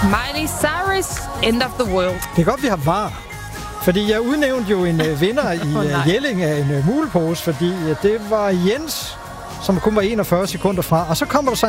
Miley Cyrus, End of the World. Det er godt, vi har var. Fordi jeg udnævnte jo en vinder i Jelling af en mulepose, fordi det var Jens, som kun var 41 sekunder fra. Og så kommer der så